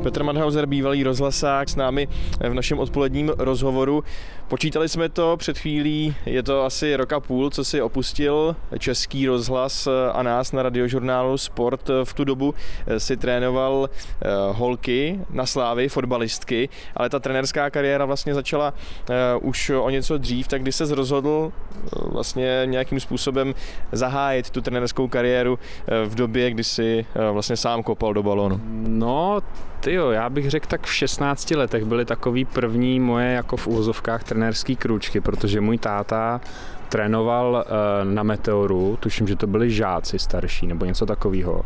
Petr Madhauser, bývalý rozhlasák, s námi v našem odpoledním rozhovoru. Počítali jsme to před chvílí, je to asi rok a půl, co si opustil Český rozhlas a nás na Radiožurnálu Sport. V tu dobu si trénoval holky na Slávii, fotbalistky, ale ta trenérská kariéra vlastně začala už o něco dřív, tak když se rozhodl vlastně nějakým způsobem zahájit tu trenérskou kariéru v době, kdy si vlastně sám kopal do balónu. No, tyjo, já bych řekl tak v 16 letech byly takový první moje jako v uvozovkách trenérský krůčky, protože můj táta trénoval na Meteoru, tuším, že to byli žáci starší nebo něco takového.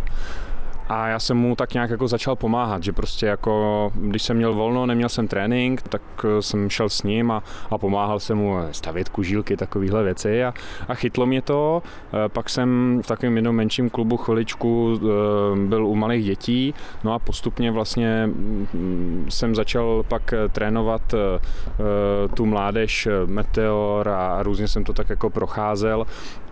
A já jsem mu tak nějak jako začal pomáhat, že prostě jako, když jsem měl volno, neměl jsem trénink, tak jsem šel s ním a pomáhal jsem mu stavět kužílky, takovéhle věci a chytlo mě to. Pak jsem v takovém jednom menším klubu chviličku byl u malých dětí, no a postupně vlastně jsem začal pak trénovat tu mládež Meteor a různě jsem to tak jako procházel.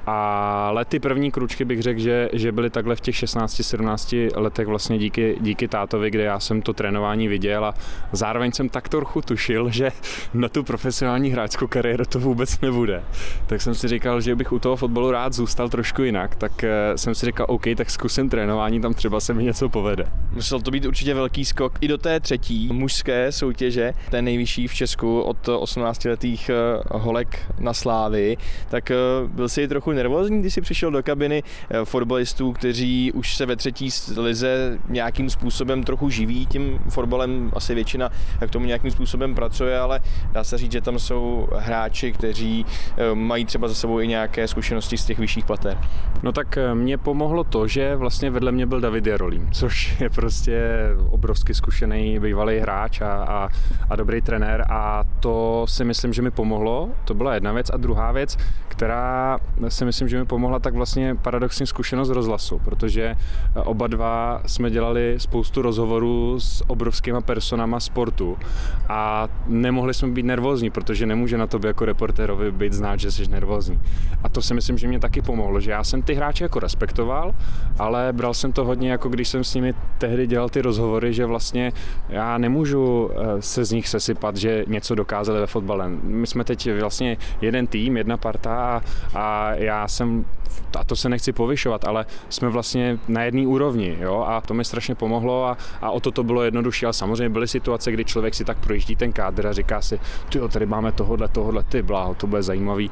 Ale ty první kručky bych řekl, že byly takhle v těch 16-17 letech vlastně díky tátovi, kde já jsem to trénování viděl a zároveň jsem tak trochu tušil, že na tu profesionální hráčskou kariéru to vůbec nebude. Tak jsem si říkal, že bych u toho fotbalu rád zůstal trošku jinak, tak jsem si říkal, OK, tak zkusím trénování, tam třeba se mi něco povede. Musel to být určitě velký skok i do té třetí mužské soutěže, té nejvyšší v Česku od 18letých holek na Slávii, tak byl si trochu nervózní, když jsi přišel do kabiny fotbalistů, kteří už se ve třetí lize nějakým způsobem trochu živí tím fotbalem, asi většina k tomu nějakým způsobem pracuje, ale dá se říct, že tam jsou hráči, kteří mají třeba za sebou i nějaké zkušenosti z těch vyšších pater. No tak mě pomohlo to, že vlastně vedle mě byl David Jarolím, což je prostě obrovsky zkušený bývalý hráč a dobrý trenér a to si myslím, že mi pomohlo, to byla jedna věc a druhá věc, která si myslím, že mi pomohla tak vlastně paradoxní zkušenost z rozhlasu, protože oba dva jsme dělali spoustu rozhovorů s obrovskýma personama sportu a nemohli jsme být nervózní, protože nemůže na tobě jako reportérovi být znát, že jsi nervózní. A to si myslím, že mě taky pomohlo, že já jsem ty hráče jako respektoval, ale bral jsem to hodně, jako když jsem s nimi tehdy dělal ty rozhovory, že vlastně já nemůžu se z nich sesypat, že něco dokázali ve fotbale. My jsme teď vlastně jeden tým, jedna parta a já jsem, a to se nechci povyšovat, ale jsme vlastně na jedné úrovni, jo, a to mi strašně pomohlo a o to bylo jednodušší, ale samozřejmě byly situace, kdy člověk si tak projíždí ten kádr a říká si, tyjo, tady máme tohodle, ty bláho, to bude zajímavý,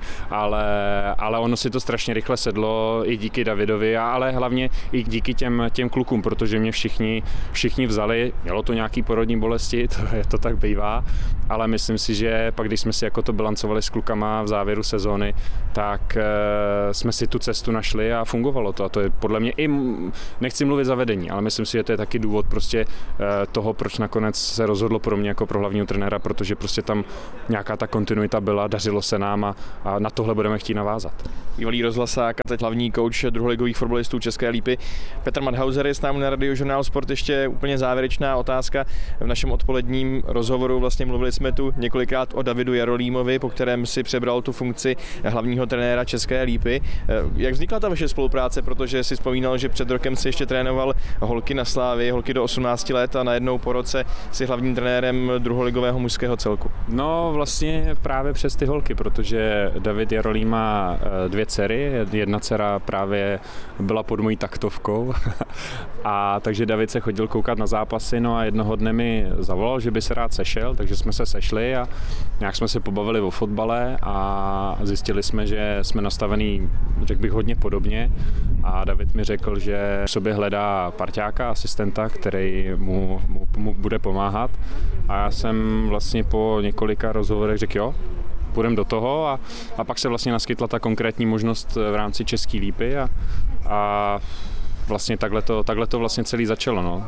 ale ono si to strašně rychle sedlo i díky Davidovi, ale hlavně i díky těm klukům, protože mě všichni vzali, mělo to nějaký porodní bolesti, to tak bývá, ale myslím si, že pak, když jsme si jako to bilancovali s klukama v závěru sezóny, tak jsme si tu cestu našli a fungovalo to. A to je podle mě i, nechci mluvit za vedení, ale myslím si, že to je taky důvod prostě toho, proč nakonec se rozhodlo pro mě jako pro hlavního trenéra, protože prostě tam nějaká ta kontinuita byla, dařilo se nám a na tohle budeme chtít navázat. Bývalý rozhlasák a teď hlavní kouč druholigových fotbalistů České Lípy. Petr Madhauser je s námi na Radiožurnálu Sport. Ještě úplně závěrečná otázka. V našem odpoledním rozhovoru vlastně mluvili jsme tu několikrát o Davidu Jarolímovi, po kterém si přebral tu funkci hlavního trenéra České Lípy. Jak vznikla ta vaše spolupráce, protože si vzpomínal, že před rokem si ještě trénoval holky na Slávii, holky do 18 let a najednou po roce si hlavním trenérem druholigového mužského celku? No vlastně právě přes ty holky, protože David Jarolím má dvě dcery, jedna dcera právě byla pod mojí taktovkou a takže David se chodil koukat na zápasy, no a jednoho dne mi zavolal, že by se rád sešel, takže jsme se sešli a nějak jsme se pobavili o fotbale a zjistili jsme, že jsme nastavený, řekl bych, hodně podobně a David mi řekl, že v sobě hledá parťáka, asistenta, který mu bude pomáhat a já jsem vlastně po několika rozhovorech řekl jo, půjdeme do toho a pak se vlastně naskytla ta konkrétní možnost v rámci České Lípy a vlastně takhle to vlastně celý začalo, no,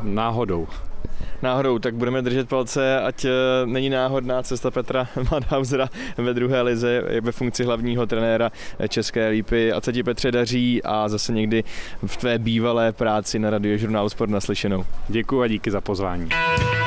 náhodou, tak budeme držet palce, ať není náhodná cesta Petra Madhausera ve druhé lize ve funkci hlavního trenéra České Lípy. Ať se ti, Petře, daří a zase někdy v tvé bývalé práci na Radiožurnálu Sport naslyšenou. Děkuju a díky za pozvání.